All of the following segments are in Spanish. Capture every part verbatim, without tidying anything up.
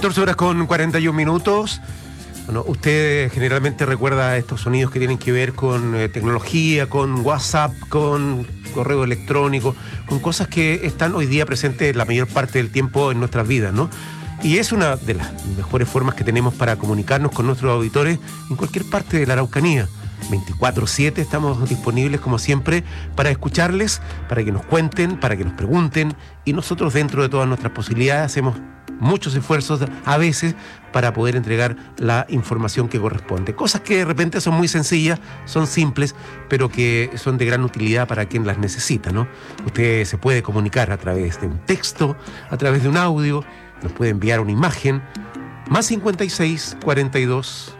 catorce horas con cuarenta y un minutos. Bueno, usted generalmente recuerda estos sonidos que tienen que ver con eh, tecnología, con WhatsApp, con correo electrónico, con cosas que están hoy día presentes la mayor parte del tiempo en nuestras vidas, ¿no? Y es una de las mejores formas que tenemos para comunicarnos con nuestros auditores en cualquier parte de la Araucanía. veinticuatro siete estamos disponibles como siempre para escucharles, para que nos cuenten, para que nos pregunten, y nosotros dentro de todas nuestras posibilidades hacemos muchos esfuerzos a veces para poder entregar la información que corresponde. Cosas que de repente son muy sencillas, son simples, pero que son de gran utilidad para quien las necesita, ¿no? Usted se puede comunicar a través de un texto, a través de un audio, nos puede enviar una imagen, más cincuenta y seis, cuarenta y dos,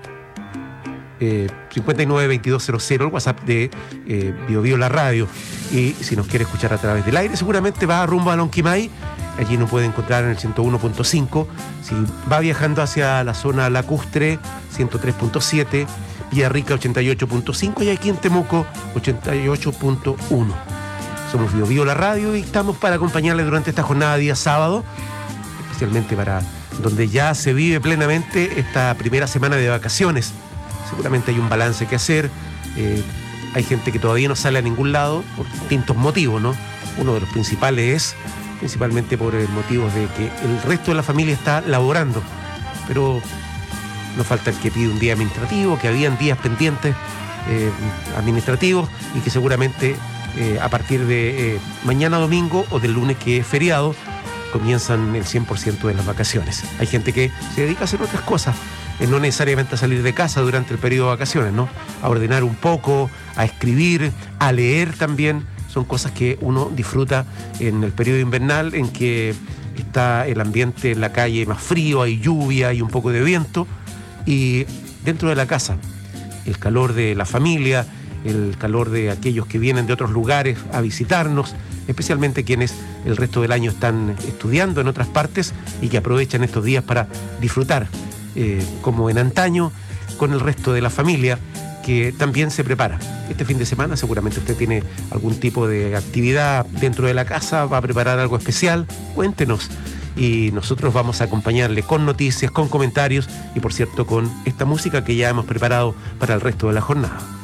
eh, cincuenta y nueve, veintidós cero cero, el WhatsApp de eh, Bio Bio La Radio. Y si nos quiere escuchar a través del aire, seguramente va rumbo a Lonquimay. Allí nos puede encontrar en el ciento uno punto cinco. Si va viajando hacia la zona lacustre, ciento tres punto siete, Villarrica ochenta y ocho punto cinco y aquí en Temuco ochenta y ocho punto uno. Somos Bio Bio La Radio y estamos para acompañarles durante esta jornada de día sábado, especialmente para donde ya se vive plenamente esta primera semana de vacaciones. Seguramente hay un balance que hacer. Eh, hay gente que todavía no sale a ningún lado por distintos motivos, ¿no? Uno de los principales es principalmente por el motivo de que el resto de la familia está laborando, pero no falta el que pide un día administrativo, que habían días pendientes eh, administrativos y que seguramente eh, a partir de eh, mañana domingo o del lunes, que es feriado, comienzan el cien por ciento de las vacaciones. Hay gente que se dedica a hacer otras cosas, eh, no necesariamente a salir de casa durante el periodo de vacaciones, ¿no? A ordenar un poco, a escribir, a leer también. Son cosas que uno disfruta en el periodo invernal, en que está el ambiente en la calle más frío, hay lluvia, hay un poco de viento, y dentro de la casa, el calor de la familia, el calor de aquellos que vienen de otros lugares a visitarnos, especialmente quienes el resto del año están estudiando en otras partes y que aprovechan estos días para disfrutar, eh, como en antaño, con el resto de la familia, que también se prepara. Este fin de semana seguramente usted tiene algún tipo de actividad dentro de la casa, va a preparar algo especial, cuéntenos. Y nosotros vamos a acompañarle con noticias, con comentarios y, por cierto, con esta música que ya hemos preparado para el resto de la jornada.